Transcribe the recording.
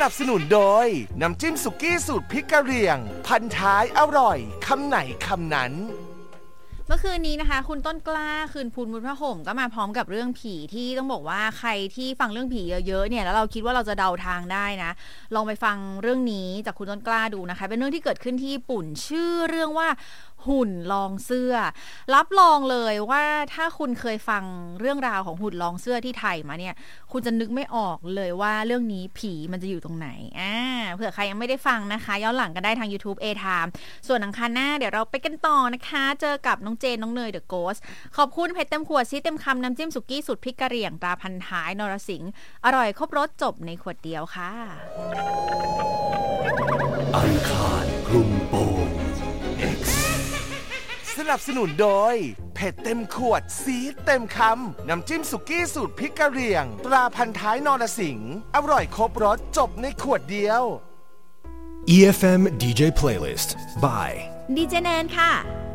นับสนุนโดยน้ำจิ้มสุกี้สูตรพริกกะเหรี่ยงพันท้ายอร่อยคำไหนคำนั้นเมื่อคืนนี้นะคะคุณต้นกล้าคืนพูนมุนพระห่มก็มาพร้อมกับเรื่องผีที่ต้องบอกว่าใครที่ฟังเรื่องผีเยอะๆเนี่ยแล้วเราคิดว่าเราจะเดาทางได้นะลองไปฟังเรื่องนี้จากคุณต้นกล้าดูนะคะเป็นเรื่องที่เกิดขึ้นที่ญี่ปุ่นชื่อเรื่องว่าหุ่นลองเสื้อรับรองเลยว่าถ้าคุณเคยฟังเรื่องราวของหุ่นลองเสื้อที่ไทยมาเนี่ยคุณจะนึกไม่ออกเลยว่าเรื่องนี้ผีมันจะอยู่ตรงไหนเผื่อใครยังไม่ได้ฟังนะคะย้อนหลังกันได้ทาง YouTube A Time ส่วนอังคารหน้าเดี๋ยวเราไปกันต่อนะคะเจอกับน้องเจนน้องเนยเดอะโกสขอบคุณเพชรเต็มขวดซีเต็มคำน้ำจิ้มสุกี้สูตรพริกกะเหรี่ยงตราพันท้ายนรสิงห์อร่อยครบรสจบในขวดเดียวค่ะอังคารคลุมโปง X สนับสนุนโดยเผ็ดเต็มขวดซีดเต็มคำน้ำจิ้มสุกี้สูตรพริกกะเหรี่ยงตราพันท้ายนรสิงห์อร่อยครบรสจบในขวดเดียว EFM DJ Playlist by DJ แนนค่ะ